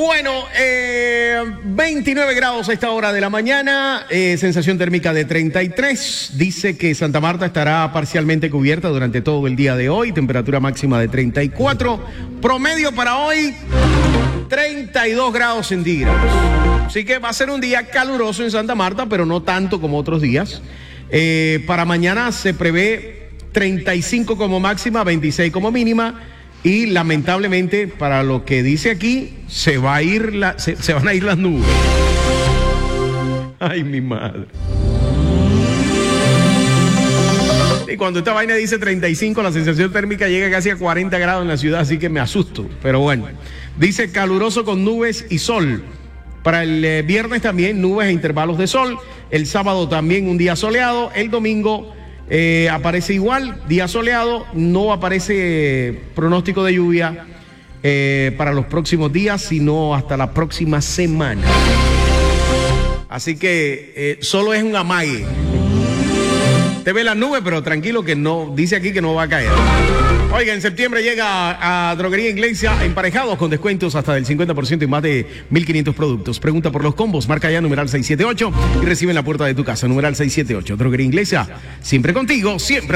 Bueno, 29 grados a esta hora de la mañana, sensación térmica de 33. Dice que Santa Marta estará parcialmente cubierta durante todo el día de hoy, temperatura máxima de 34. Promedio para hoy, 32 grados centígrados. Así que va a ser un día caluroso en Santa Marta, pero no tanto como otros días. Para mañana se prevé 35 como máxima, 26 como mínima. Y lamentablemente, para lo que dice aquí, se van a ir las nubes. Ay, mi madre. Y cuando esta vaina dice 35, la sensación térmica llega casi a 40 grados en la ciudad, así que me asusto. Pero bueno, dice caluroso con nubes y sol. Para el viernes también nubes e intervalos de sol. El sábado también un día soleado. El domingo aparece igual, día soleado. No aparece pronóstico de lluvia para los próximos días, sino hasta la próxima semana. Así que solo es un amague. Te ve las nubes, pero tranquilo que no, dice aquí que no va a caer. Oiga, en septiembre llega a Droguería Iglesia emparejados con descuentos hasta del 50% y más de 1.500 productos. Pregunta por los combos, marca ya numeral 678 y recibe en la puerta de tu casa, numeral 678. Droguería Iglesia, siempre contigo, siempre.